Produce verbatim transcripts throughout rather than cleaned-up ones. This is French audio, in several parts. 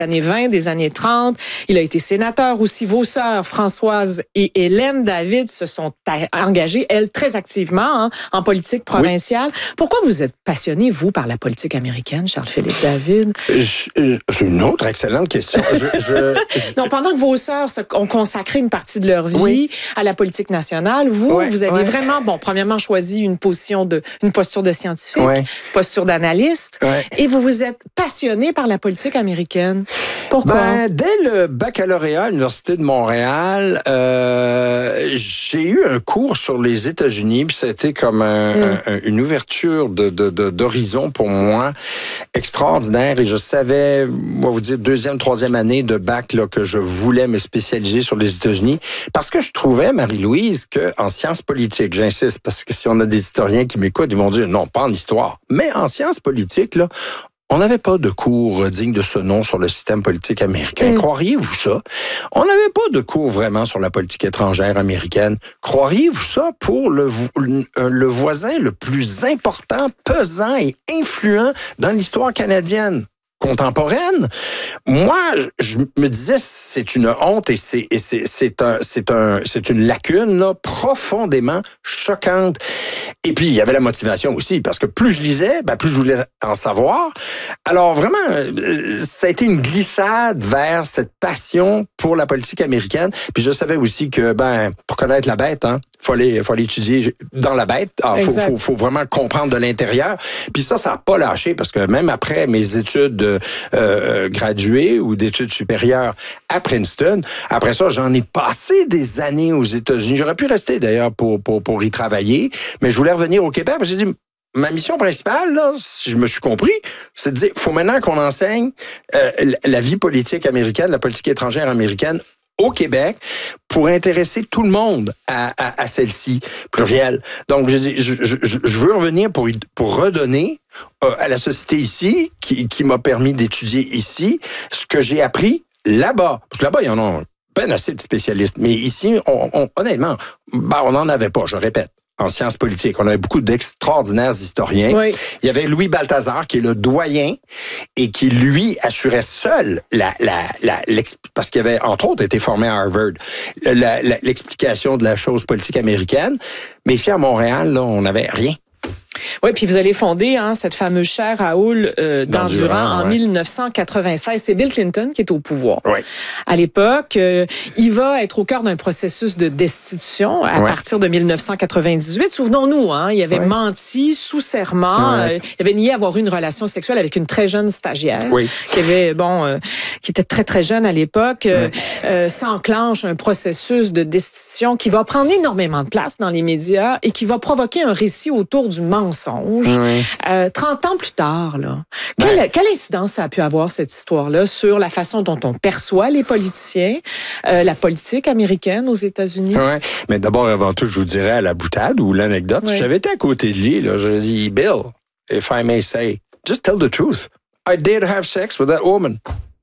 années vingt, des années trente. Il a été sénateur aussi. Vos sœurs, Françoise et Hélène David, se sont engagées, elles, très activement hein, en politique provinciale. Oui. Pourquoi vous êtes passionné, vous, par la politique américaine, Charles-Philippe David? Je, c'est une autre excellente question. Je, je, je... Donc, pendant que vos sœurs ont consacré une partie de leur vie oui. à la politique nationale, vous, oui, vous avez oui. vraiment, bon, premièrement, choisi une position de, une posture de scientifique, oui. posture d'analyste, oui. et vous vous êtes passionné par la politique américaine. Pourquoi? Ben, dès le baccalauréat à l'Université de Montréal, euh, j'ai eu un cours sur les États-Unis, puis ça a été comme un, mm. un, une ouverture de, de, de, d'horizon pour moi extraordinaire. Et je savais, moi vous dire, deuxième, troisième année de bac, là, que je voulais me spécialiser sur les États-Unis, parce que je trouvais, Marie-Louise, qu'en sciences politiques, j'insiste, parce que si on a des historiens qui m'écoutent, ils vont dire non, pas en histoire, mais en sciences politiques, là, on n'avait pas de cours digne de ce nom sur le système politique américain. Mm. Croiriez-vous ça? On n'avait pas de cours vraiment sur la politique étrangère américaine. Croiriez-vous ça pour le, le, le voisin le plus important, pesant et influent dans l'histoire canadienne contemporaine? Moi, je me disais, c'est une honte et c'est, et c'est, c'est, un, c'est, un, c'est une lacune là, profondément choquante. Et puis, il y avait la motivation aussi, parce que plus je lisais, ben, plus je voulais en savoir. Alors, vraiment, ça a été une glissade vers cette passion pour la politique américaine. Puis, je savais aussi que, ben, pour connaître la bête, hein, faut aller, faut aller étudier dans la bête. Ah, faut, faut, faut vraiment comprendre de l'intérieur. Puis ça, ça n'a pas lâché, parce que même après mes études euh, graduées ou d'études supérieures à Princeton, après ça, j'en ai passé des années aux États-Unis. J'aurais pu rester d'ailleurs pour, pour, pour y travailler, mais je voulais revenir au Québec. J'ai dit, ma mission principale, là, si je me suis compris, c'est de dire, faut maintenant qu'on enseigne euh, la vie politique américaine, la politique étrangère américaine au Québec pour intéresser tout le monde à, à, à celle-ci, pluriel. Donc, je, je, je, je veux revenir pour, pour redonner euh, à la société ici, qui, qui m'a permis d'étudier ici, ce que j'ai appris là-bas. Parce que là-bas, il y en a peine assez de spécialistes. Mais ici, on, on, honnêtement, ben, on n'en avait pas, je répète. En sciences politiques. On avait beaucoup d'extraordinaires historiens. Oui. Il y avait Louis Balthazar, qui est le doyen, et qui, lui, assurait seul la, la, la, parce qu'il avait, entre autres, été formé à Harvard, la, la, l'explication de la chose politique américaine. Mais ici, à Montréal, là, on n'avait rien. Oui, puis vous allez fonder hein, cette fameuse chaire Raoul euh, d'Endurant en ouais. mille neuf cent quatre-vingt-seize. C'est Bill Clinton qui est au pouvoir. Oui. À l'époque, euh, il va être au cœur d'un processus de destitution à ouais. partir de mille neuf cent quatre-vingt-dix-huit. Souvenons-nous, hein, il avait ouais. menti sous serment. Ouais. Euh, il avait nié avoir eu une relation sexuelle avec une très jeune stagiaire oui. qui avait, bon, euh, qui était très très jeune à l'époque. Euh, ouais. euh, ça enclenche un processus de destitution qui va prendre énormément de place dans les médias et qui va provoquer un récit autour du mensonge. Oui. Euh, trente ans plus tard, là, ben, quelle, quelle incidence ça a pu avoir, cette histoire-là, sur la façon dont on perçoit les politiciens, euh, la politique américaine aux États-Unis? Oui, mais d'abord, avant tout, je vous dirais à la boutade ou l'anecdote, oui. j'avais été à côté de lui, là, je lui ai dit, Bill, if I may say, just tell the truth. I did have sex with that woman.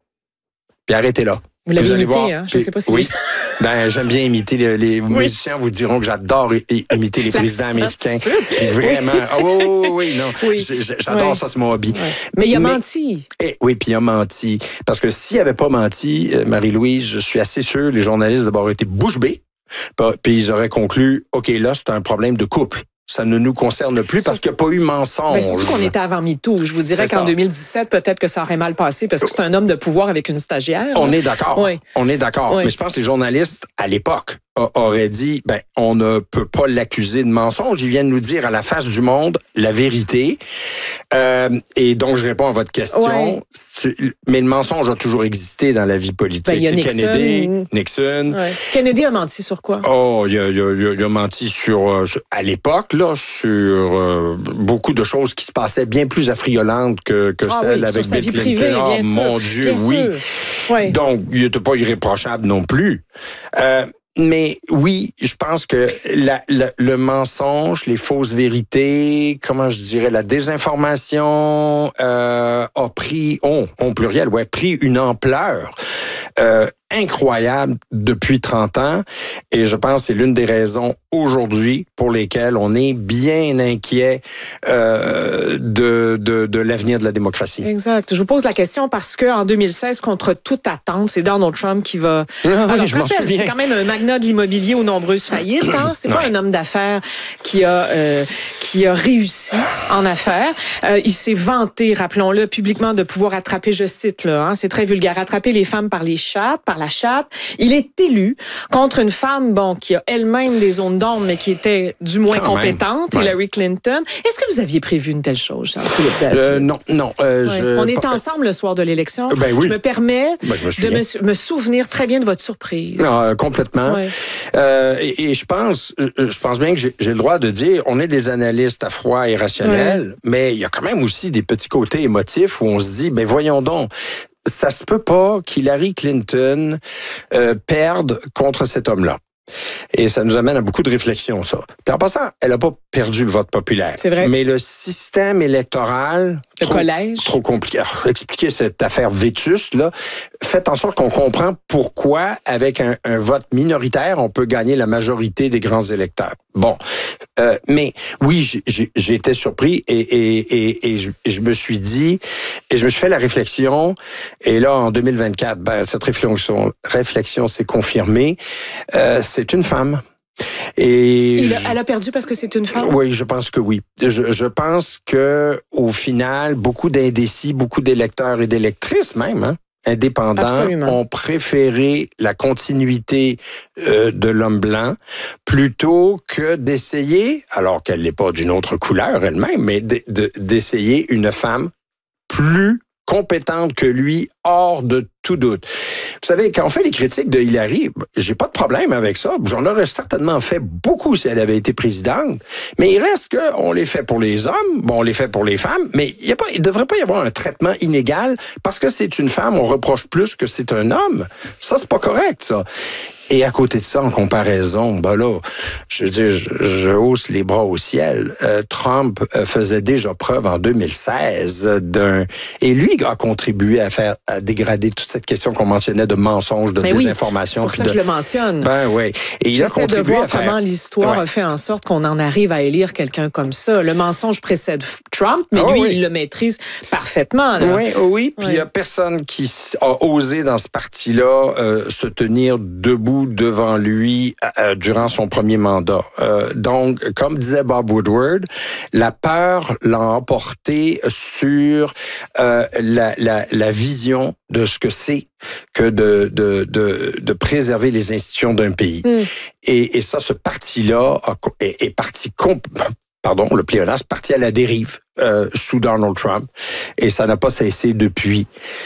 Puis arrêtez là. Vous l'avez imité, voir, hein? Je ne sais pas si... Oui. Ben, j'aime bien imiter les, les oui. musiciens vous diront que j'adore i- imiter les présidents américains. Vraiment. Oui. Oh, oui, oui, oui, non. Oui. J'adore oui. ça, c'est mon hobby. Oui. Mais il a Mais, menti. Eh, oui, puis il a menti. Parce que s'il avait pas menti, Marie-Louise, je suis assez sûr, les journalistes d'abord été bouche bée, puis ils auraient conclu, OK, là, c'est un problème de couple. Ça ne nous concerne plus parce qu'il n'y a pas eu mensonge. Mais surtout qu'on était avant MeToo. Je vous dirais c'est qu'en ça. deux mille dix-sept, peut-être que ça aurait mal passé parce que c'est un homme de pouvoir avec une stagiaire. On est d'accord. Oui. On est d'accord. Oui. Mais je pense que les journalistes, à l'époque, aurait dit, ben, on ne peut pas l'accuser de mensonge. Il vient de nous dire à la face du monde la vérité. Euh, et donc, je réponds à votre question. Ouais. Mais le mensonge a toujours existé dans la vie politique. Ben, il y a Nixon. Kennedy, Nixon. Ouais. Kennedy a menti sur quoi? Oh, il a, il a, il a menti sur, à l'époque, là, sur euh, beaucoup de choses qui se passaient bien plus affriolantes que, que ah, celles oui, avec Bill Clinton. Privée, oh, bien mon sûr, Dieu, bien oui. Ouais. Donc, il n'était pas irréprochable non plus. Euh, Mais oui, je pense que la, la, le mensonge, les fausses vérités, comment je dirais, la désinformation euh, a pris, ont, ont pluriel, ouais, pris une ampleur euh, incroyable depuis trente ans et je pense que c'est l'une des raisons aujourd'hui pour lesquelles on est bien inquiet euh, de, de, de l'avenir de la démocratie. Exact. Je vous pose la question parce que en deux mille seize, contre toute attente, c'est Donald Trump qui va... Ah, Alors, oui, je je m'en rappelle, souviens. c'est quand même un magnat de l'immobilier aux nombreuses faillites. Hein? C'est pas ouais. un homme d'affaires qui a, euh, qui a réussi en affaires. Euh, il s'est vanté, rappelons-le, publiquement de pouvoir attraper, je cite, là, hein, c'est très vulgaire, attraper les femmes par les chattes, par la chatte. Il est élu contre une femme, bon, qui a elle-même des zones d'ombre, mais qui était du moins Quand compétente, même. Hillary Clinton. Est-ce que vous aviez prévu une telle chose, Charles-Philippe David? Euh, non, non. Euh, ouais. je... On était ensemble le soir de l'élection. Ben oui. Je me permets ben, je me de me, me souvenir très bien de votre surprise. Non, euh, complètement. Ouais. Euh, et, et je pense, je pense bien que j'ai, j'ai le droit de dire, on est des analystes à froid et rationnels, ouais. mais il y a quand même aussi des petits côtés émotifs où on se dit, ben voyons donc, ça se peut pas qu'Hillary Clinton euh, perde contre cet homme-là. Et ça nous amène à beaucoup de réflexions, ça. Puis en passant, elle n'a pas perdu le vote populaire. C'est vrai. Mais le système électoral... Le trop, collège. Trop compliqué. Alors, expliquer cette affaire vétuste, là. Faites en sorte qu'on comprend pourquoi, avec un, un vote minoritaire, on peut gagner la majorité des grands électeurs. Bon. Euh, mais oui, j'ai, j'ai, j'ai été surpris et, et, et, et, je, et je me suis dit, et je me suis fait la réflexion, et là, en deux mille vingt-quatre, ben, cette réflexion, réflexion s'est confirmée. Euh, c'est une femme. Et Il a, elle a perdu parce que c'est une femme? Oui, je pense que oui. Je, je pense que au final, beaucoup d'indécis, beaucoup d'électeurs et d'électrices même, hein, indépendants, Absolument. ont préféré la continuité euh, de l'homme blanc plutôt que d'essayer, alors qu'elle n'est pas d'une autre couleur elle-même, mais de, de, d'essayer une femme plus compétente que lui, hors de tout doute. Vous savez, quand on fait les critiques de Hillary, j'ai pas de problème avec ça. J'en aurais certainement fait beaucoup si elle avait été présidente. Mais il reste que on les fait pour les hommes, bon, on les fait pour les femmes, mais il y a pas, il devrait pas y avoir un traitement inégal parce que c'est une femme, on reproche plus que c'est un homme. Ça, c'est pas correct, ça. Et à côté de ça, en comparaison, ben là, je veux dire, je, je hausse les bras au ciel. Euh, Trump euh, faisait déjà preuve en deux mille seize d'un... Et lui a contribué à faire, à dégrader toute cette question qu'on mentionnait de mensonges, de ben désinformation. Oui, c'est pour ça de... que je le mentionne. Ben oui. Et il a J'essaie contribué de voir à faire... comment l'histoire ouais. a fait en sorte qu'on en arrive à élire quelqu'un comme ça. Le mensonge précède Trump, mais oh, lui, oui. il le maîtrise parfaitement. Là. Oui, oui. Puis il ouais. y a personne qui a osé dans ce parti-là euh, se tenir debout devant lui euh, durant son premier mandat. Euh, donc, comme disait Bob Woodward, la peur l'a emporté sur euh, la, la, la vision de ce que c'est que de, de, de, de préserver les institutions d'un pays. Mm. Et, et ça, ce parti-là a, est, est parti comp- pardon, le pléonasme, parti à la dérive euh, sous Donald Trump. Et ça n'a pas cessé depuis.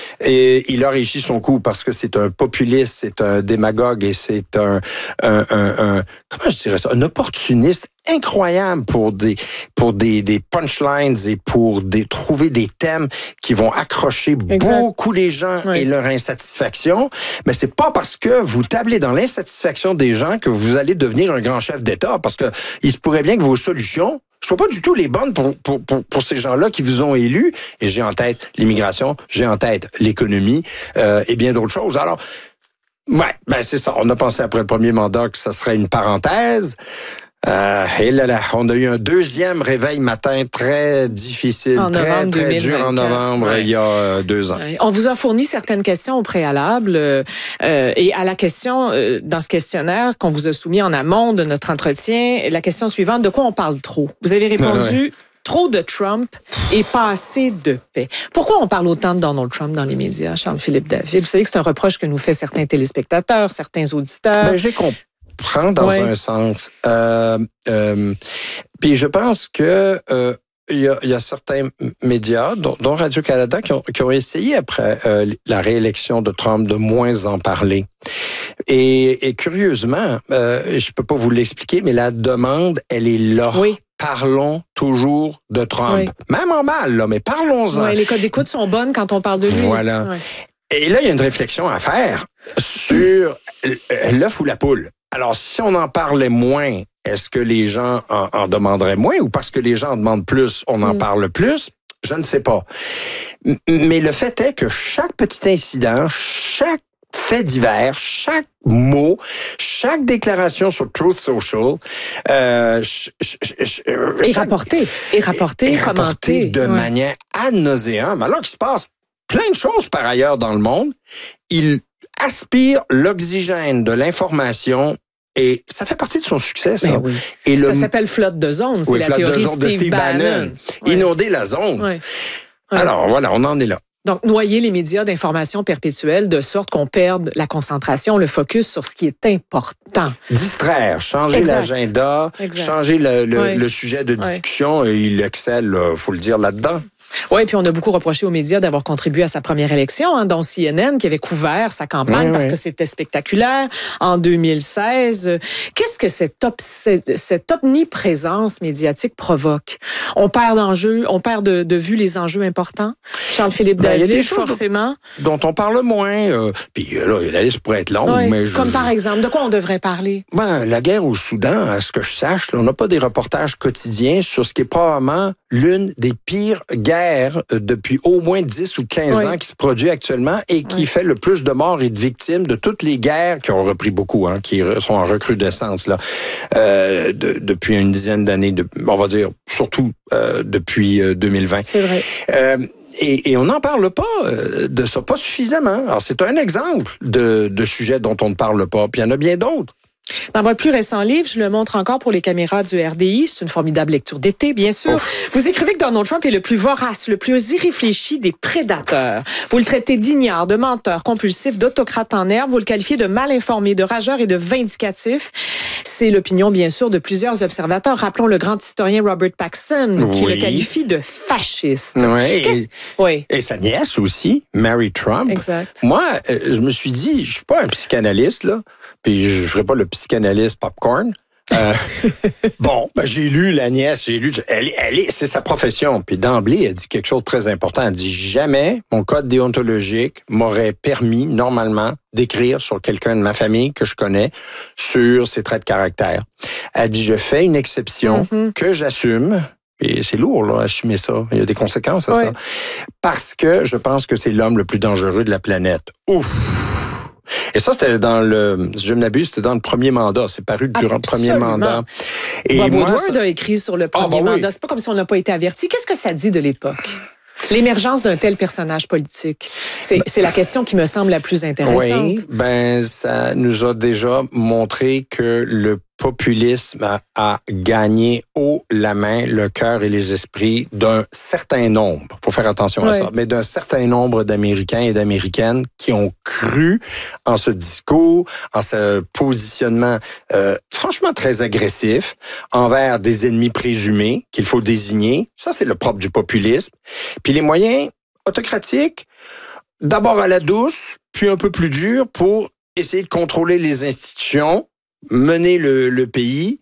Et il a réussi son coup parce que c'est un populiste, c'est un démagogue et c'est un, un, un, un comment je dirais ça, un opportuniste incroyable pour des pour des, des punchlines et pour des, trouver des thèmes qui vont accrocher exact. Beaucoup les gens oui. et leur insatisfaction. Mais c'est pas parce que vous tablez dans l'insatisfaction des gens que vous allez devenir un grand chef d'État, parce que il se pourrait bien que vos solutions soient pas du tout les bonnes pour, pour, pour, pour ces gens-là qui vous ont élus. Et j'ai en tête l'immigration, j'ai en tête l'économie euh, et bien d'autres choses. Alors, ouais, ben c'est ça. On a pensé après le premier mandat que ça serait une parenthèse. Euh, et là là, on a eu un deuxième réveil matin très difficile, en très très dur en novembre ouais. il y a euh, deux ans. Ouais. On vous a fourni certaines questions au préalable euh, et à la question euh, dans ce questionnaire qu'on vous a soumis en amont de notre entretien, la question suivante, de quoi on parle trop? Vous avez répondu ouais. trop de Trump et pas assez de paix. Pourquoi on parle autant de Donald Trump dans les médias, Charles-Philippe David? Vous savez que c'est un reproche que nous fait certains téléspectateurs, certains auditeurs. Ben, je les comprends. Prend dans ouais. un sens. Euh, euh, puis je pense que euh, il y a, y a certains médias, dont, dont Radio-Canada, qui ont, qui ont essayé après euh, la réélection de Trump de moins en parler. Et, et curieusement, euh, je peux pas vous l'expliquer, mais la demande, elle est là. Oui. Parlons toujours de Trump. Oui. Même en mal, là, mais parlons-en. Oui, les codes d'écoute sont bonnes quand on parle de lui. Voilà. Ouais. Et là, il y a une réflexion à faire sur l'œuf ou la poule. Alors, si on en parlait moins, est-ce que les gens en, en demanderaient moins ou parce que les gens en demandent plus, on en mmh. parle plus? Je ne sais pas. Mais le fait est que chaque petit incident, chaque fait divers, chaque mot, chaque déclaration sur Truth Social, euh, ch- ch- ch- et chaque, rapporté, et rapporté, et rapporté de ouais. manière ad nauseam, alors qu'il se passe plein de choses par ailleurs dans le monde. Il aspire l'oxygène de l'information. Et ça fait partie de son succès, ça. Ben oui. Et ça le... s'appelle flotte de zone, c'est oui, la théorie de Steve, de Steve Bannon. Bannon. Ouais. Inonder la zone. Ouais. Ouais. Alors, voilà, on en est là. Donc, noyer les médias d'information perpétuelle de sorte qu'on perde la concentration, le focus sur ce qui est important. Distraire, changer exact. l'agenda, exact. changer le, le, ouais. le sujet de discussion. Ouais. Et il excelle, il faut le dire, là-dedans. Oui, puis on a beaucoup reproché aux médias d'avoir contribué à sa première élection, hein, dont C N N qui avait couvert sa campagne oui, parce oui. que c'était spectaculaire en deux mille seize. Qu'est-ce que cette, ob- cette omniprésence médiatique provoque? On perd d'enjeux, on perd de, de vue les enjeux importants. Charles-Philippe ben, David, y a des forcément. Dont, dont on parle moins. Euh, puis là, la liste pourrait être longue. Oui, mais je, comme par exemple, de quoi on devrait parler? Ben, la guerre au Soudan, à ce que je sache, là, on n'a pas des reportages quotidiens sur ce qui est probablement l'une des pires guerres depuis au moins dix ou quinze oui. ans qui se produit actuellement et qui oui. fait le plus de morts et de victimes de toutes les guerres qui ont repris beaucoup, hein, qui sont en recrudescence là, euh, de, depuis une dizaine d'années, de, on va dire surtout euh, depuis euh, deux mille vingt. C'est vrai. Euh, Et, et on n'en parle pas euh, de ça, pas suffisamment. Alors, c'est un exemple de, de sujet dont on ne parle pas, puis il y en a bien d'autres. Dans votre plus récent livre, je le montre encore pour les caméras du R D I. C'est une formidable lecture d'été, bien sûr. Ouf. Vous écrivez que Donald Trump est le plus vorace, le plus irréfléchi des prédateurs. Vous le traitez d'ignare, de menteur compulsif, d'autocrate en herbe. Vous le qualifiez de mal informé, de rageur et de vindicatif. C'est l'opinion, bien sûr, de plusieurs observateurs. Rappelons le grand historien Robert Paxson, oui. qui le qualifie de fasciste. Oui, et, oui. et sa nièce aussi, Mary Trump. Exact. Moi, euh, je me suis dit, je suis pas un psychanalyste, là, puis je ne ferai pas le psychanalyste popcorn. Euh, bon, ben, j'ai lu la nièce, j'ai lu, elle, elle est, c'est sa profession. Puis d'emblée, elle dit quelque chose de très important. Elle dit jamais mon code déontologique m'aurait permis normalement d'écrire sur quelqu'un de ma famille que je connais sur ses traits de caractère. Elle dit je fais une exception mm-hmm. que j'assume. Et c'est lourd, là, assumer ça. Il y a des conséquences à oui. ça. Parce que je pense que c'est l'homme le plus dangereux de la planète. Ouf! Et ça, c'était dans le, si je ne m'abuse, c'était dans le premier mandat. C'est paru durant Absolument. le premier mandat. Et Bob moi, Woodward ça... a écrit sur le premier ah, bah mandat. Oui. C'est pas comme si on n'a pas été averti. Qu'est-ce que ça dit de l'époque? L'émergence d'un tel personnage politique. C'est, ben, c'est la question qui me semble la plus intéressante. Oui, ben, ça nous a déjà montré que le populisme a, a gagné haut la main le cœur et les esprits d'un certain nombre, faut faire attention oui. à ça, mais d'un certain nombre d'Américains et d'Américaines qui ont cru en ce discours, en ce positionnement euh, franchement très agressif envers des ennemis présumés qu'il faut désigner. Ça, c'est le propre du populisme. Puis les moyens autocratiques, d'abord à la douce, puis un peu plus dur pour essayer de contrôler les institutions, mener le, le pays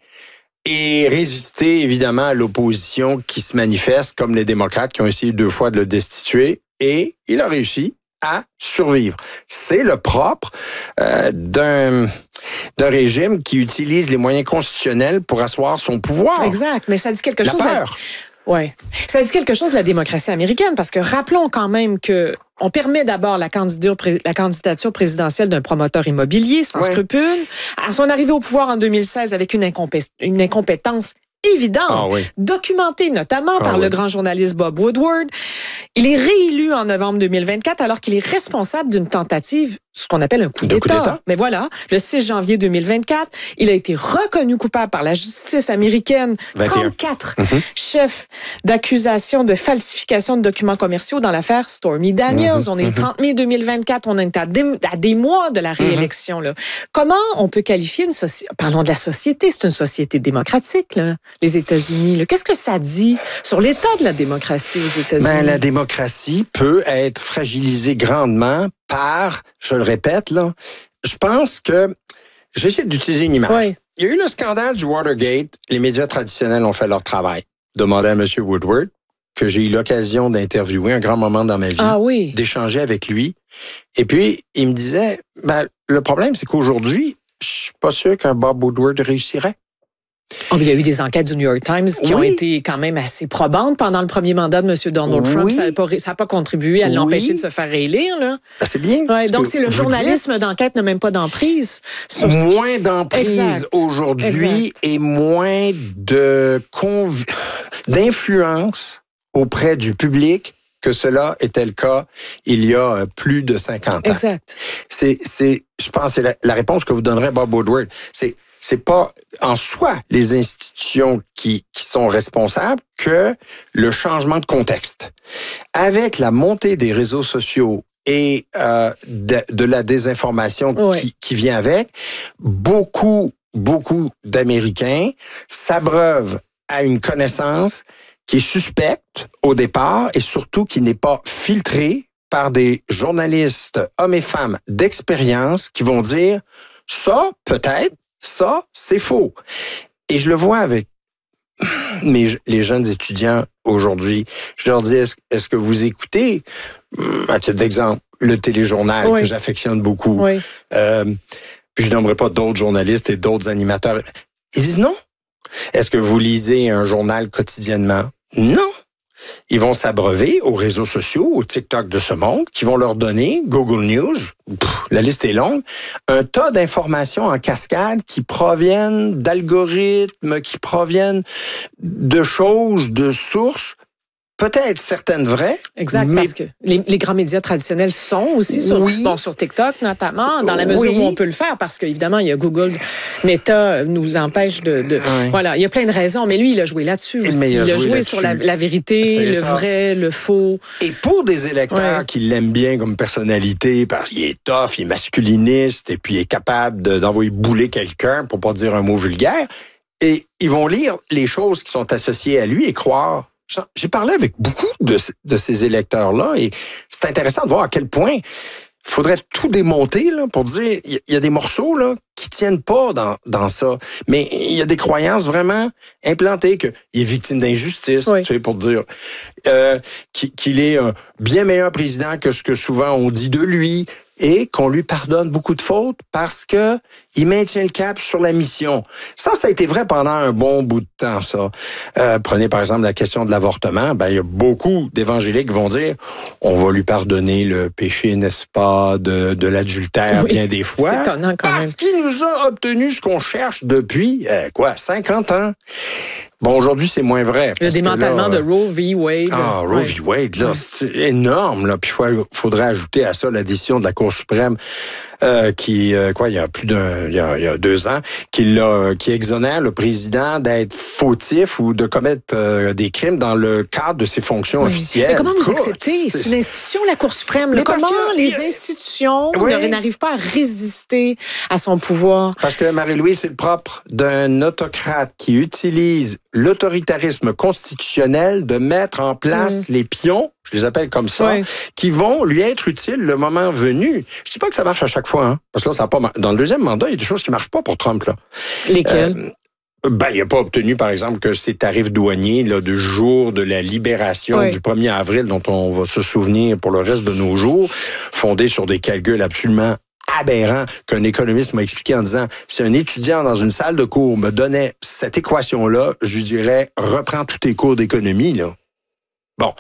et résister évidemment à l'opposition qui se manifeste, comme les démocrates qui ont essayé deux fois de le destituer, et il a réussi à survivre. C'est le propre euh, d'un, d'un régime qui utilise les moyens constitutionnels pour asseoir son pouvoir. Exact, mais ça dit quelque la chose... Peur. Oui. Ça dit quelque chose de la démocratie américaine, parce que rappelons quand même que on permet d'abord la candidature, la candidature présidentielle d'un promoteur immobilier sans ouais. scrupule. À son arrivée au pouvoir en deux mille seize avec une, incompé- une incompétence évidente, ah oui. documentée notamment ah par oui. le grand journaliste Bob Woodward. Il est réélu en novembre deux mille vingt-quatre alors qu'il est responsable d'une tentative, ce qu'on appelle un coup d'État. coup d'État. Mais voilà, le six janvier deux mille vingt-quatre, il a été reconnu coupable par la justice américaine. vingt et un trente-quatre mm-hmm. chefs d'accusation de falsification de documents commerciaux dans l'affaire Stormy Daniels. Mm-hmm. On est le trente mai deux mille vingt-quatre, on est à des, à des mois de la réélection. Mm-hmm. Là. Comment on peut qualifier une société... Parlons de la société, c'est une société démocratique, là, les États-Unis. Là. Qu'est-ce que ça dit sur l'état de la démocratie aux États-Unis? Ben, la démocratie peut être fragilisée grandement par, je le répète, là, je pense que, j'essaie d'utiliser une image. Oui. Il y a eu le scandale du Watergate, les médias traditionnels ont fait leur travail. Demandez à M. Woodward, que j'ai eu l'occasion d'interviewer un grand moment dans ma vie, ah oui. d'échanger avec lui. Et puis, il me disait, ben, le problème, c'est qu'aujourd'hui, je suis pas sûr qu'un Bob Woodward réussirait. Oh, il y a eu des enquêtes du New York Times qui oui. ont été quand même assez probantes pendant le premier mandat de M. Donald oui. Trump. Ça n'a pas, ça n'a pas contribué à oui. l'empêcher de se faire réélire. Là. Ben, c'est bien. Ouais, donc, c'est le journalisme dites... d'enquête n'a même pas d'emprise. Sur moins d'emprise aujourd'hui exact. Et moins de conv... d'influence auprès du public que cela était le cas il y a plus de cinquante ans. Exact. C'est, c'est, je pense, c'est la, la réponse que vous donnerez Bob Woodward. C'est, c'est pas en soi les institutions qui, qui sont responsables que le changement de contexte. Avec la montée des réseaux sociaux et euh, de, de la désinformation oui. qui, qui vient avec, beaucoup, beaucoup d'Américains s'abreuvent à une connaissance qui est suspecte au départ et surtout qui n'est pas filtrée par des journalistes, hommes et femmes d'expérience qui vont dire « ça, peut-être, ça, c'est faux ». Et je le vois avec mes, les jeunes étudiants aujourd'hui. Je leur dis « Est-ce, est-ce que vous écoutez, à titre d'exemple, le téléjournal oui. que j'affectionne beaucoup oui. euh, puis je nommerai pas d'autres journalistes et d'autres animateurs. » Ils disent « Non ». Est-ce que vous lisez un journal quotidiennement? Non. Ils vont s'abreuver aux réseaux sociaux, au TikTok de ce monde, qui vont leur donner, Google News, pff, la liste est longue, un tas d'informations en cascade qui proviennent d'algorithmes, qui proviennent de choses, de sources, peut-être certaines vraies. Exact, mais... parce que les, les grands médias traditionnels sont aussi sur, oui. bon, sur TikTok notamment, dans la mesure oui. où on peut le faire, parce qu'évidemment, il y a Google, Meta nous empêche de... de oui. Voilà, il y a plein de raisons, mais lui, il a joué là-dessus aussi. Mais il a, il a joué, joué sur la, la vérité, C'est le ça. vrai, le faux. Et pour des électeurs ouais. qui l'aiment bien comme personnalité, parce qu'il est tough, il est masculiniste, et puis il est capable de, d'envoyer bouler quelqu'un, pour pas dire un mot vulgaire, et ils vont lire les choses qui sont associées à lui et croire. J'ai parlé avec beaucoup de, de ces électeurs-là et c'est intéressant de voir à quel point il faudrait tout démonter là, pour dire il y a des morceaux là, qui tiennent pas dans, dans ça. Mais il y a des croyances vraiment implantées qu'il est victime d'injustice, oui. tu sais, pour dire euh, qu'il est un bien meilleur président que ce que souvent on dit de lui. Et qu'on lui pardonne beaucoup de fautes parce que il maintient le cap sur la mission. Ça, ça a été vrai pendant un bon bout de temps, ça. Euh, prenez par exemple la question de l'avortement. Ben, il y a beaucoup d'évangéliques qui vont dire on va lui pardonner le péché, n'est-ce pas, de, de l'adultère oui, bien des fois. C'est étonnant quand parce même. qu'il nous a obtenu ce qu'on cherche depuis, euh, quoi, cinquante ans. Bon, aujourd'hui, c'est moins vrai. Le démantèlement là, de Roe v. Wade. Ah, Roe ouais. v. Wade, là, ouais. c'est énorme, là. Puis il faudrait ajouter à ça la décision de la Cour suprême euh, qui, euh, quoi, il y a plus d'un, il y a, il y a deux ans, qui l'a, qui exonère le président d'être fautif ou de commettre euh, des crimes dans le cadre de ses fonctions oui. officielles. Mais comment vous Écoute, acceptez? C'est une institution, la Cour suprême. Là, comment que, les institutions oui. n'arrivent pas à résister à son pouvoir? Parce que, Marie-Louise, c'est le propre d'un autocrate qui utilise l'autoritarisme constitutionnel de mettre en place mmh. les pions, je les appelle comme ça, oui. qui vont lui être utiles le moment venu. Je dis pas que ça marche à chaque fois, hein, parce que là, ça a pas mar- dans le deuxième mandat, il y a des choses qui marchent pas pour Trump, là. Lesquelles? Euh, Ben, il n'a pas obtenu, par exemple, que ces tarifs douaniers là, du jour de la libération oui. du premier avril, dont on va se souvenir pour le reste de nos jours, fondés sur des calculs absolument aberrant qu'un économiste m'a expliqué en disant si un étudiant dans une salle de cours me donnait cette équation-là, je lui dirais reprends tous tes cours d'économie, là. Bon.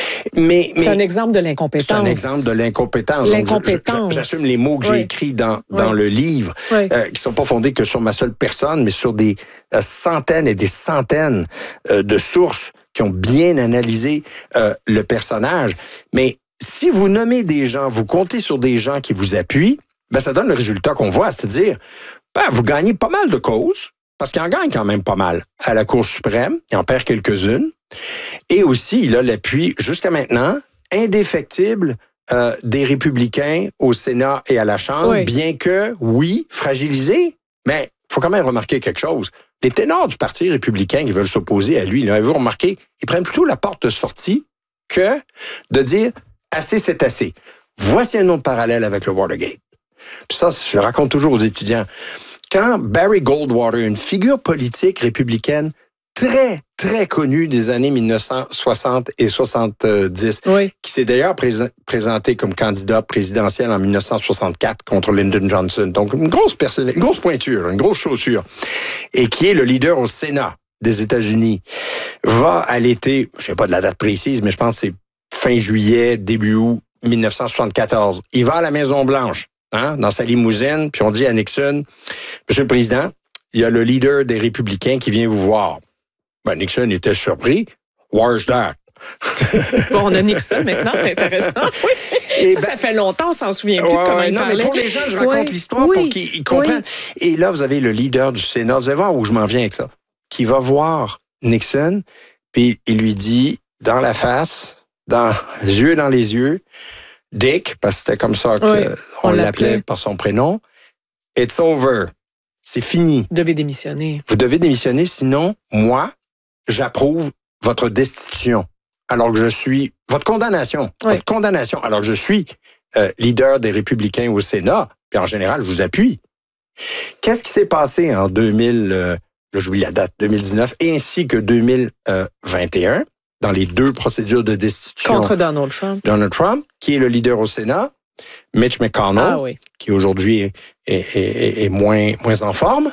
Mais, mais c'est un exemple de l'incompétence. C'est un exemple de l'incompétence. L'incompétence. Donc, j'assume les mots que oui. j'ai écrits dans, dans oui. le livre, oui. euh, qui sont pas fondés que sur ma seule personne, mais sur des euh, centaines et des centaines euh, de sources qui ont bien analysé euh, le personnage. Mais si vous nommez des gens, vous comptez sur des gens qui vous appuient, ben ça donne le résultat qu'on voit, c'est-à-dire, ben, vous gagnez pas mal de causes, parce qu'il en gagne quand même pas mal à la Cour suprême, il en perd quelques-unes, et aussi, il a l'appui, jusqu'à maintenant, indéfectible euh, des républicains au Sénat et à la Chambre, oui. bien que, oui, fragilisés, mais il faut quand même remarquer quelque chose. Les ténors du Parti républicain qui veulent s'opposer à lui, là, avez-vous remarqué, ils prennent plutôt la porte de sortie que de dire « assez, c'est assez ». Voici un autre parallèle avec le Watergate. Puis ça, je le raconte toujours aux étudiants. Quand Barry Goldwater, une figure politique républicaine très, très connu des années mille neuf cent soixante et soixante-dix, oui. qui s'est d'ailleurs pré- présenté comme candidat présidentiel en mille neuf cent soixante-quatre contre Lyndon Johnson. Donc, une grosse personne, une grosse pointure, une grosse chaussure. Et qui est le leader au Sénat des États-Unis, va à l'été, je sais pas de la date précise, mais je pense que c'est fin juillet, début août mille neuf cent soixante-quatorze. Il va à la Maison-Blanche, hein, dans sa limousine, puis on dit à Nixon, Monsieur le Président, il y a le leader des Républicains qui vient vous voir. Ben, Nixon était surpris. Where's that? Bon, on a Nixon maintenant, c'est intéressant. Oui. Et ça, ben, ça fait longtemps, on s'en souvient plus ouais, de comment il non, parlait. mais pour les gens, je raconte oui. l'histoire oui. pour qu'ils comprennent. Oui. Et là, vous avez le leader du Sénat, vous allez voir où je m'en viens avec ça, qui va voir Nixon, puis il lui dit, dans la face, dans les yeux dans les yeux, Dick, parce que c'était comme ça qu'on oui, on l'appelait l'appelait par son prénom, it's over. C'est fini. Vous devez démissionner. Vous devez démissionner, sinon, moi, j'approuve votre destitution. Alors que je suis... Votre condamnation. Oui. Votre condamnation. Alors que je suis euh, leader des Républicains au Sénat, puis en général, je vous appuie. Qu'est-ce qui s'est passé en deux mille... Euh, là, j'oublie la date, deux mille dix-neuf, ainsi que deux mille vingt et un, dans les deux procédures de destitution. Contre Donald Trump. Donald Trump, qui est le leader au Sénat, Mitch McConnell, ah, oui. qui aujourd'hui est, est, est, est moins, moins en forme,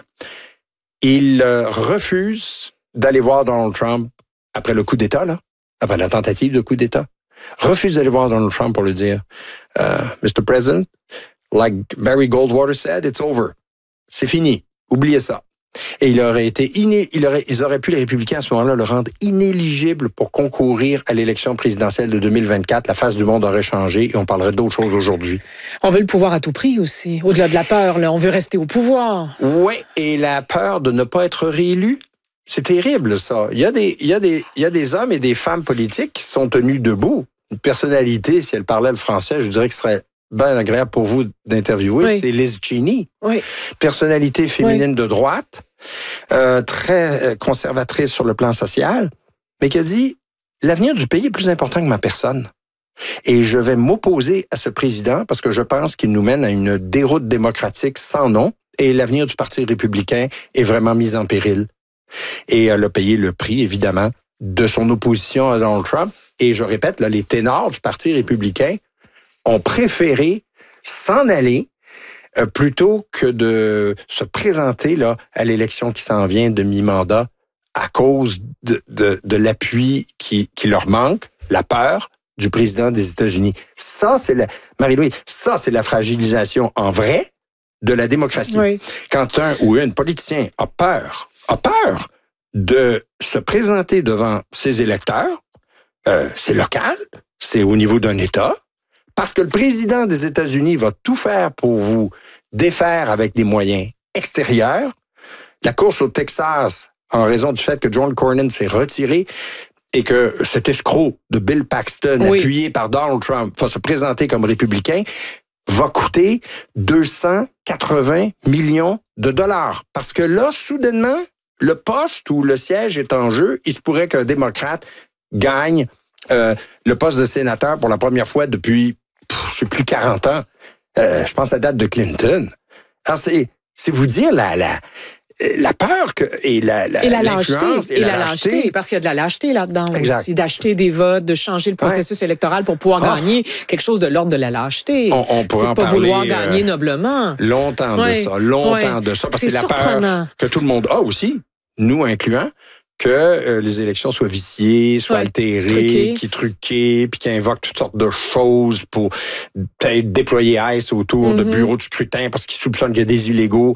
il euh, refuse d'aller voir Donald Trump après le coup d'État, là, après la tentative de coup d'État. Refuse d'aller voir Donald Trump pour lui dire uh, Mister President, like Barry Goldwater said, it's over. C'est fini. Oubliez ça. Et il aurait été iné, il aurait, ils auraient pu, les républicains, à ce moment-là, le rendre inéligible pour concourir à l'élection présidentielle de deux mille vingt-quatre. La face du monde aurait changé et on parlerait d'autres choses aujourd'hui. On veut le pouvoir à tout prix aussi. Au-delà de la peur, là, on veut rester au pouvoir. Oui, et la peur de ne pas être réélu. C'est terrible, ça. Il y a des, il y a des, il y a des hommes et des femmes politiques qui sont tenus debout. Une personnalité, si elle parlait le français, je dirais que ce serait bien agréable pour vous d'interviewer, oui. C'est Liz Cheney. Oui. Personnalité féminine oui. de droite, euh, très conservatrice sur le plan social, mais qui a dit « L'avenir du pays est plus important que ma personne. Et je vais m'opposer à ce président parce que je pense qu'il nous mène à une déroute démocratique sans nom et l'avenir du Parti républicain est vraiment mis en péril. » Et elle a payé le prix, évidemment, de son opposition à Donald Trump. Et je répète, là, les ténors du Parti républicain ont préféré s'en aller euh, plutôt que de se présenter là à l'élection qui s'en vient de mi-mandat à cause de, de, de l'appui qui, qui leur manque, la peur du président des États-Unis. Ça, c'est la... Marie-Louise, ça, c'est la fragilisation en vrai de la démocratie. Oui. Quand un ou une politicien a peur, a peur de se présenter devant ses électeurs, euh, c'est local, c'est au niveau d'un État, parce que le président des États-Unis va tout faire pour vous défaire avec des moyens extérieurs. La course au Texas, en raison du fait que John Cornyn s'est retiré et que cet escroc de Bill Paxton, oui. appuyé par Donald Trump, va se présenter comme républicain, va coûter deux cent quatre-vingts millions de dollars. Parce que là, soudainement, le poste ou le siège est en jeu. Il se pourrait qu'un démocrate gagne euh, le poste de sénateur pour la première fois depuis, pff, je sais plus, quarante ans. Euh, je pense à la date de Clinton. Alors, c'est, c'est vous dire la, la, la peur que, et la, la, et la lâcheté. Et, et la, la lâcheté. lâcheté. Parce qu'il y a de la lâcheté là-dedans exact. aussi. D'acheter des votes, de changer le processus ouais. électoral pour pouvoir oh. gagner quelque chose de l'ordre de la lâcheté. On, on pourrait c'est en pas parler, vouloir gagner euh, noblement. Longtemps ouais. de ça. Longtemps ouais. de ça. Parce c'est que c'est la peur que tout le monde a aussi, nous incluant, que euh, les élections soient viciées, soient ouais, altérées, truquées. qui truquées, puis qui invoquent toutes sortes de choses pour peut-être déployer ICE autour mm-hmm. de bureaux de scrutin parce qu'ils soupçonnent qu'il y a des illégaux.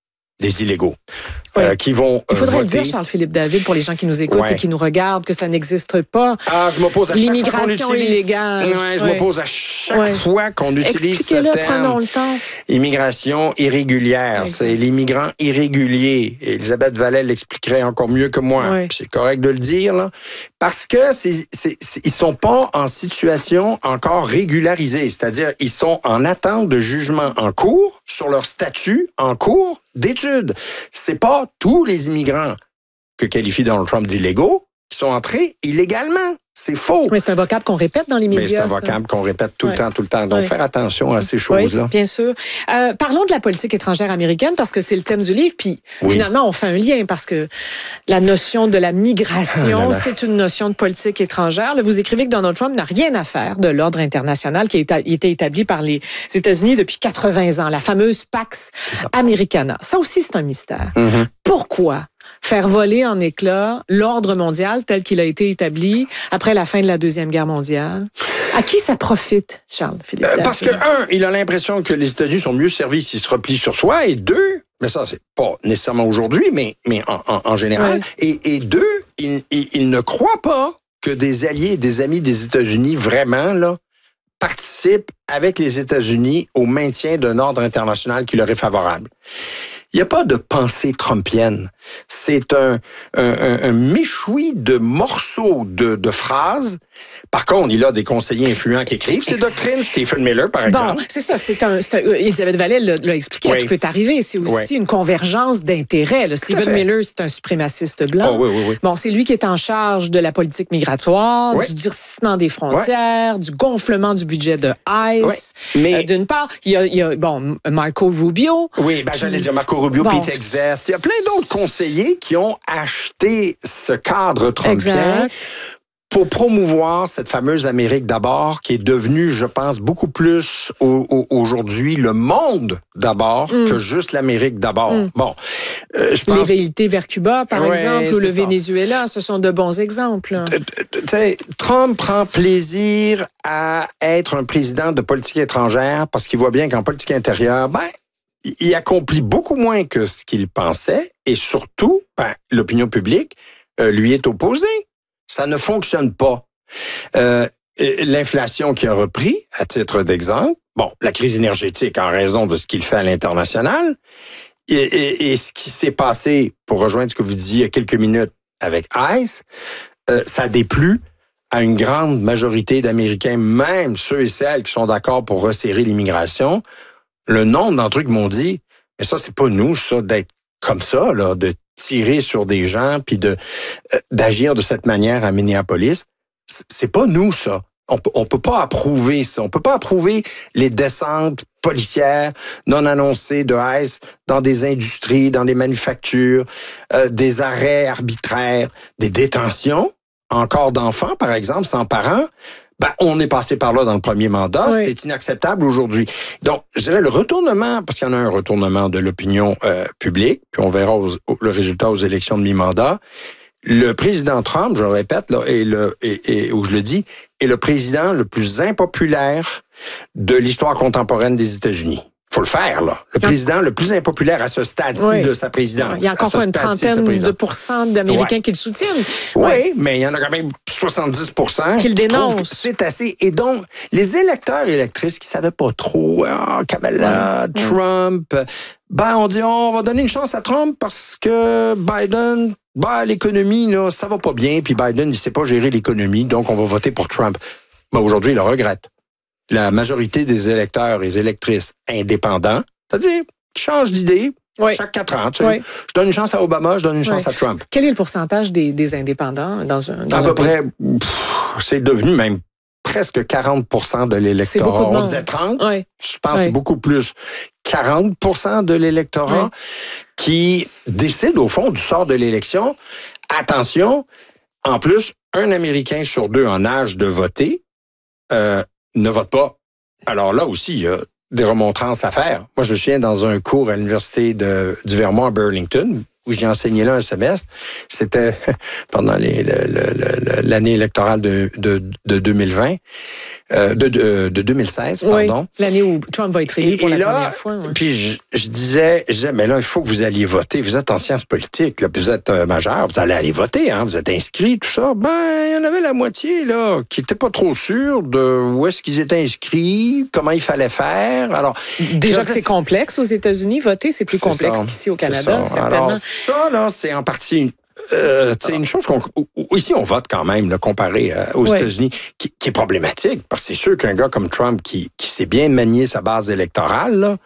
Des illégaux. Oui. Euh, qui vont Il faudrait voter. le dire, Charles-Philippe David, pour les gens qui nous écoutent ouais. et qui nous regardent, que ça n'existe pas. Ah, je m'oppose à chaque L'immigration fois qu'on utilise... illégale. Ouais, je ouais. m'oppose à chaque ouais. fois qu'on utilise ce terme. Expliquez-le, prenons le temps. Immigration irrégulière, exact. C'est l'immigrant irrégulier. Et Elisabeth Vallet l'expliquerait encore mieux que moi. Ouais. C'est correct de le dire, là. Parce que c'est, c'est, c'est, ils sont pas en situation encore régularisée. C'est-à-dire, ils sont en attente de jugement en cours sur leur statut en cours d'études. C'est pas tous les immigrants que qualifie Donald Trump d'illégaux qui sont entrés illégalement. C'est faux. Mais c'est un vocable qu'on répète dans les médias. Mais c'est un vocable qu'on répète tout ouais. le temps, tout le temps. Donc, ouais. faire attention à ces choses-là. Oui, bien sûr. Euh, parlons de la politique étrangère américaine parce que c'est le thème du livre. Puis, oui. finalement, on fait un lien parce que la notion de la migration, ah, c'est une notion de politique étrangère. Là, vous écrivez que Donald Trump n'a rien à faire de l'ordre international qui a été établi par les États-Unis depuis quatre-vingts ans, la fameuse Pax Americana. Ça aussi, c'est un mystère. Mm-hmm. Pourquoi faire voler en éclats l'ordre mondial tel qu'il a été établi après la fin de la Deuxième Guerre mondiale? À qui ça profite, Charles Philippe? Euh, parce que, un, il a l'impression que les États-Unis sont mieux servis s'ils se replient sur soi, et deux, mais ça, c'est pas nécessairement aujourd'hui, mais, mais en, en, en général, ouais. et, et deux, il, il, il ne croit pas que des alliés et des amis des États-Unis, vraiment, là, participent avec les États-Unis au maintien d'un ordre international qui leur est favorable. Il n'y a pas de pensée trumpienne. C'est un, un, un, un méchoui de morceaux de, de phrases. Par contre, il a des conseillers influents qui écrivent ces doctrines. Stephen Miller, par exemple. Bon, c'est ça. C'est un, c'est un, Elisabeth Vallée l'a, l'a expliqué. Oui. Tout peut arriver. C'est aussi oui. une convergence d'intérêts. Là. Stephen Miller, c'est un suprémaciste blanc. Oh, oui, oui, oui. Bon, c'est lui qui est en charge de la politique migratoire, oui. du durcissement des frontières, oui. du gonflement du budget de ICE. Oui. Mais... Euh, d'une part, il y, a, il y a, bon, Marco Rubio. Oui, ben, qui... j'allais dire Marco Rubio, bon, Pete Exert. Il y a plein d'autres conseillers qui ont acheté ce cadre trumpien exact. Pour promouvoir cette fameuse Amérique d'abord, qui est devenue, je pense, beaucoup plus au, au, aujourd'hui le monde d'abord mm. que juste l'Amérique d'abord. Mm. Bon, euh, je pense... Les velléités vers Cuba, par ouais, exemple, ou le ça. Venezuela, ce sont de bons exemples. Tu sais, Trump prend plaisir à être un président de politique étrangère parce qu'il voit bien qu'en politique intérieure, ben, il accomplit beaucoup moins que ce qu'il pensait et surtout, ben, l'opinion publique euh, lui est opposée. Ça ne fonctionne pas. Euh, l'inflation qui a repris, à titre d'exemple, bon, la crise énergétique en raison de ce qu'il fait à l'international et, et, et ce qui s'est passé, pour rejoindre ce que vous disiez il y a quelques minutes avec ICE, euh, ça a déplu à une grande majorité d'Américains, même ceux et celles qui sont d'accord pour resserrer l'immigration. Le nombre d'entre eux qui m'ont dit, mais ça, c'est pas nous, ça, d'être comme ça, là, de tirer sur des gens puis de euh, d'agir de cette manière à Minneapolis. C'est pas nous, ça. On peut, on peut pas approuver ça. On peut pas approuver les descentes policières non annoncées de ICE dans des industries, dans des manufactures, euh, des arrêts arbitraires, des détentions, encore d'enfants, par exemple, sans parents. Ben, on est passé par là dans le premier mandat. Oui. C'est inacceptable aujourd'hui. Donc, je dirais le retournement, parce qu'il y en a un retournement de l'opinion euh, publique, puis on verra aux, le résultat aux élections de mi-mandat. Le président Trump, je le répète, là, et le, et, et où je le dis, est le président le plus impopulaire de l'histoire contemporaine des États-Unis. Faut le faire, là. Le président le plus impopulaire à ce stade-ci oui. de sa présidence. Il y a encore quoi, une trentaine de, de pourcents d'Américains ouais. qui le soutiennent. Oui, ouais. mais il y en a quand même soixante-dix pour cent qui le dénoncent. C'est assez. Et donc, les électeurs et électrices qui savaient pas trop, oh, Kamala, ouais. Trump, ben, on dit, oh, on va donner une chance à Trump parce que Biden, ben, l'économie, là, ça va pas bien, puis Biden, il sait pas gérer l'économie, donc on va voter pour Trump. Ben, aujourd'hui, il le regrette. La majorité des électeurs et des électrices indépendants, c'est-à-dire qui changent d'idée oui. chaque quatre ans. Tu sais. Oui. Je donne une chance à Obama, je donne une chance oui. à Trump. Quel est le pourcentage des, des indépendants dans un dans À un peu pays? près, pff, c'est devenu même presque quarante pour cent de l'électorat. C'est beaucoup de monde. On disait trente, oui. je pense oui. que c'est beaucoup plus. quarante pour cent de l'électorat oui. qui décide au fond du sort de l'élection. Attention, en plus, un Américain sur deux en âge de voter euh, ne vote pas. Alors là aussi, il y a des remontrances à faire. Moi, je me souviens dans un cours à l'Université de, du Vermont à Burlington, où j'ai enseigné là un semestre. C'était pendant les, le, le, le, l'année électorale de, de, de deux mille vingt, euh, de, de, de deux mille seize, pardon. Oui, l'année où Trump va être élu pour et la là, première fois. Ouais. Puis je, je disais, je disais, mais là, il faut que vous alliez voter. Vous êtes en sciences politiques, là, puis vous êtes euh, majeur, vous allez aller voter, hein, vous êtes inscrits, tout ça. Ben, il y en avait la moitié, là, qui n'étaient pas trop sûrs de où est-ce qu'ils étaient inscrits, comment il fallait faire. Alors, déjà que c'est complexe aux États-Unis, voter, c'est plus c'est complexe ça, qu'ici au Canada, ça. certainement. Alors, ça, là, c'est en partie euh, c'est une chose qu'on... Ici, on vote quand même, là, comparé euh, aux oui. États-Unis, qui, qui est problématique, parce que c'est sûr qu'un gars comme Trump, qui, qui sait bien manier sa base électorale, là,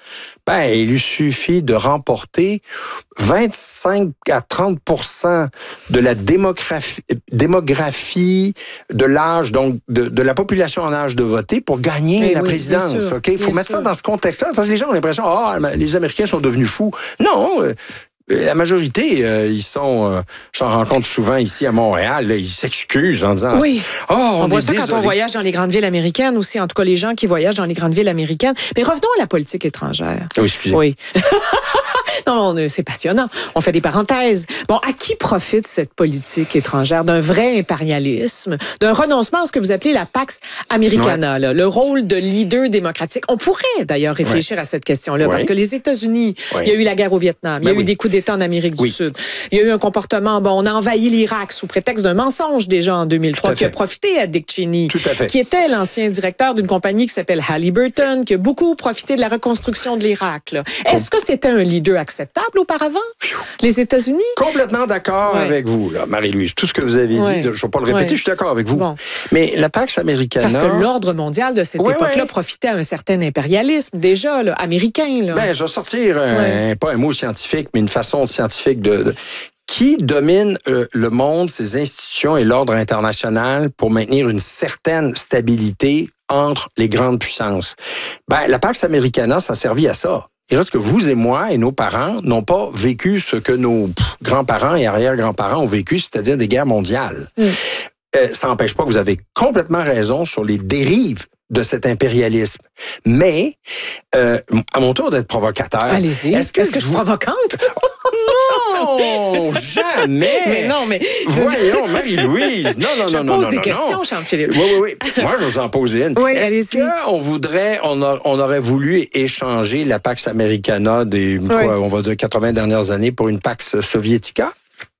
Ben, il lui suffit de remporter vingt-cinq à trente pour cent de la démographie, démographie de l'âge, donc de, de la population en âge de voter pour gagner Mais la oui, présidence. Ok, il faut bien mettre sûr. ça dans ce contexte-là, parce que les gens ont l'impression, ah, oh, les Américains sont devenus fous. Non. Euh, La majorité, euh, ils sont, euh, j'en rencontre souvent ici à Montréal, là, ils s'excusent en disant, oui. oh, on, on voit est ça désolé. quand on voyage dans les grandes villes américaines aussi, en tout cas les gens qui voyagent dans les grandes villes américaines. Mais revenons à la politique étrangère. Oui, excusez. Oui. Non, c'est passionnant. On fait des parenthèses. Bon, à qui profite cette politique étrangère d'un vrai impérialisme, d'un renoncement à ce que vous appelez la Pax Americana, ouais. là, le rôle de leader démocratique? On pourrait d'ailleurs réfléchir ouais. à cette question-là, ouais. parce que les États-Unis, ouais. il y a eu la guerre au Vietnam, ben il y a oui. eu des coups d'État en Amérique oui. du Sud, il y a eu un comportement, bon, on a envahi l'Irak sous prétexte d'un mensonge déjà en deux mille trois qui a profité à Dick Cheney, qui était l'ancien directeur d'une compagnie qui s'appelle Halliburton, qui a beaucoup profité de la reconstruction de l'Irak. Là. Est-ce que c'était un leader acceptable auparavant, les États-Unis? Complètement d'accord ouais. avec vous, là, Marie-Louise. Tout ce que vous avez ouais. dit, je ne vais pas le répéter, ouais. je suis d'accord avec vous. Bon. Mais la Pax Americana... Parce que l'ordre mondial de cette ouais, époque-là ouais. profitait à un certain impérialisme, déjà, là, américain. Là. Ben, je vais sortir, un, ouais. pas un mot scientifique, mais une façon scientifique de... de... Qui domine euh, le monde, ses institutions et l'ordre international pour maintenir une certaine stabilité entre les grandes puissances? Ben, la Pax Americana, ça a servi à ça. Il reste que vous et moi et nos parents n'ont pas vécu ce que nos grands-parents et arrière-grands-parents ont vécu, c'est-à-dire des guerres mondiales. Mm. Euh, ça n'empêche pas que vous avez complètement raison sur les dérives de cet impérialisme. Mais, euh, à mon tour d'être provocateur... Allez-y. Est-ce que, Est-ce que je suis provocante? Non, jamais. Mais non, mais... Voyons, Marie-Louise. Non, non, je non, non, pose non, des non, questions, non. Jean-Philippe. Oui, oui, oui. Moi, je vous en pose une. Oui, Est-ce qu'on voudrait, on, a, on aurait voulu échanger la Pax Americana des, oui. quoi, on va dire, quatre-vingts dernières années pour une Pax Sovietica?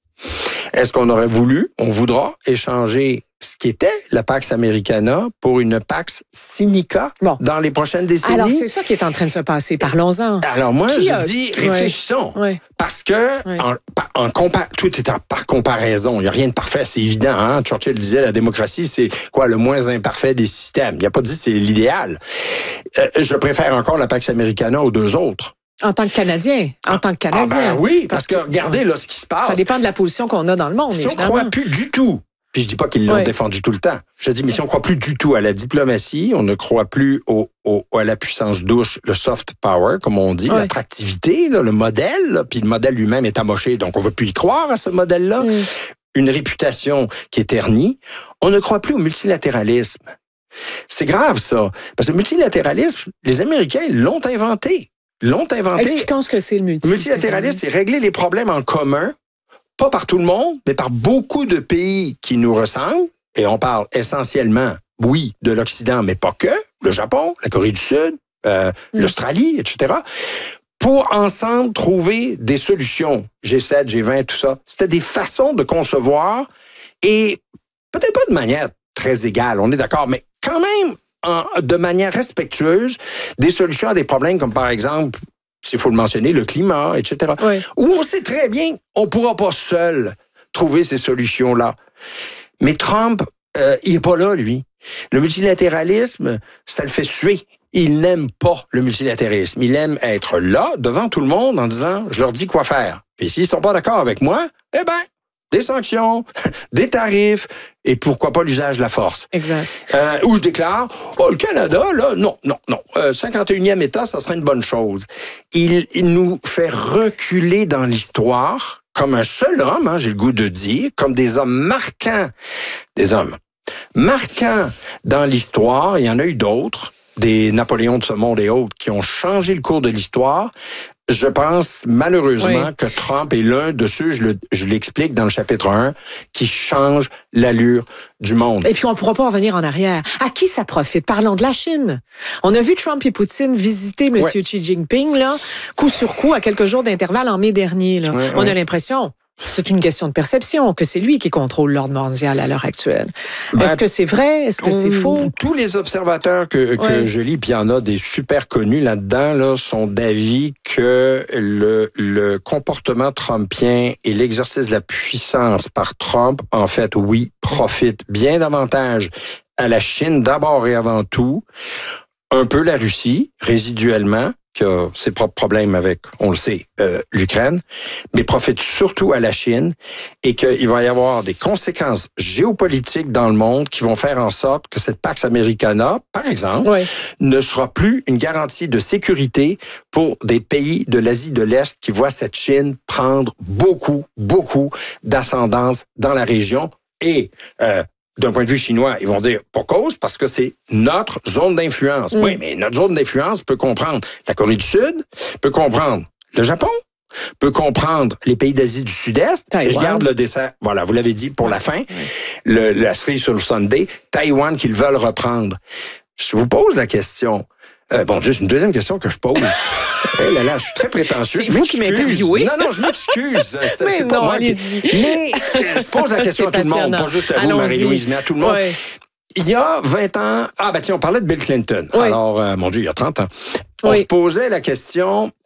Est-ce qu'on aurait voulu, on voudra échanger ce qui était la Pax Americana pour une Pax Sinica bon. dans les prochaines décennies? Alors, c'est ça qui est en train de se passer. Parlons-en. Alors, moi, qui je a... dis, réfléchissons. Ouais. Ouais. Parce que, ouais. en, en compa... tout est en, par comparaison. Il n'y a rien de parfait, c'est évident. Hein? Churchill disait, la démocratie, c'est quoi, le moins imparfait des systèmes. Il n'a pas dit c'est l'idéal. Euh, je préfère encore la Pax Americana aux deux autres. En tant que Canadien. En tant que Canadien. Ah ben oui, parce, parce que, que regardez là ce qui se passe. Ça dépend de la position qu'on a dans le monde, si évidemment. Si on ne croit plus du tout, puis je dis pas qu'ils l'ont ouais. défendu tout le temps, je dis, mais si on ne croit plus du tout à la diplomatie, on ne croit plus au, au, à la puissance douce, le soft power, comme on dit, ouais. l'attractivité, là, le modèle, là, puis le modèle lui-même est amoché, donc on ne veut plus y croire à ce modèle-là, mm. une réputation qui est ternie, on ne croit plus au multilatéralisme. C'est grave, ça, parce que le multilatéralisme, les Américains l'ont inventé. l'ont inventé. Expliquons ce que c'est le multilatéralisme. Le multilatéralisme, c'est régler les problèmes en commun, pas par tout le monde, mais par beaucoup de pays qui nous ressemblent. Et on parle essentiellement, oui, de l'Occident, mais pas que, le Japon, la Corée du Sud, euh, mm. l'Australie, et cetera, pour ensemble trouver des solutions. G sept, G vingt, tout ça. C'était des façons de concevoir, et peut-être pas de manière très égale, on est d'accord, mais quand même, En, de manière respectueuse, des solutions à des problèmes comme, par exemple, s'il faut le mentionner, le climat, et cetera. Oui. Où on sait très bien, on ne pourra pas seul trouver ces solutions-là. Mais Trump, euh, il n'est pas là, lui. Le multilatéralisme, ça le fait suer. Il n'aime pas le multilatéralisme. Il aime être là, devant tout le monde, en disant, je leur dis quoi faire. Puis s'ils ne sont pas d'accord avec moi, eh ben, des sanctions, des tarifs, et pourquoi pas l'usage de la force. Exact. Euh, où je déclare, oh, le Canada, là, non, non, non. Euh, cinquante et unième État, ça serait une bonne chose. Il, il nous fait reculer dans l'histoire, comme un seul homme, hein, j'ai le goût de dire, comme des hommes marquants, des hommes marquants dans l'histoire. Il y en a eu d'autres, des Napoléons de ce monde et autres, qui ont changé le cours de l'histoire. Je pense malheureusement oui. que Trump est l'un de ceux, je, le, je l'explique dans le chapitre un, qui change l'allure du monde. Et puis on ne pourra pas revenir en arrière. À qui ça profite? Parlons de la Chine. On a vu Trump et Poutine visiter M. Ouais. Xi Jinping, là, coup sur coup, à quelques jours d'intervalle en mai dernier. Là. Ouais, on ouais. a l'impression... C'est une question de perception, que c'est lui qui contrôle l'ordre mondial à l'heure actuelle. Ben, Est-ce que c'est vrai? Est-ce que c'est faux? Tous les observateurs que, que ouais. je lis, puis il y en a des super connus là-dedans, là, sont d'avis que le, le comportement trumpien et l'exercice de la puissance par Trump, en fait, oui, profite bien davantage à la Chine, d'abord et avant tout, un peu la Russie, résiduellement, qui a ses propres problèmes avec, on le sait, euh, l'Ukraine, mais profite surtout à la Chine et qu'il va y avoir des conséquences géopolitiques dans le monde qui vont faire en sorte que cette Pax Americana, par exemple, oui. ne sera plus une garantie de sécurité pour des pays de l'Asie de l'Est qui voient cette Chine prendre beaucoup, beaucoup d'ascendance dans la région et... Euh, d'un point de vue chinois, ils vont dire pour cause, parce que c'est notre zone d'influence. Mm. Oui, mais notre zone d'influence peut comprendre la Corée du Sud, peut comprendre le Japon, peut comprendre les pays d'Asie du Sud-Est. Taïwan. Et je garde le dessert, voilà, vous l'avez dit, pour la fin, le, la cerise sur le sundae, Taïwan qu'ils veulent reprendre. Je vous pose la question. Euh, bon Dieu, c'est une deuxième question que je pose. Eh là là, je suis très prétentieux. C'est vous qui m'interviewez. Non, non, je m'excuse. C'est, c'est pas non, moi qui... Mais je pose la question à tout le monde, pas juste à vous, Allons-y. Marie-Louise, mais à tout le monde. Ouais. Il y a vingt ans... Ah, ben tiens, on parlait de Bill Clinton. Oui. Alors, euh, mon Dieu, il y a trente ans. On oui. se posait la question,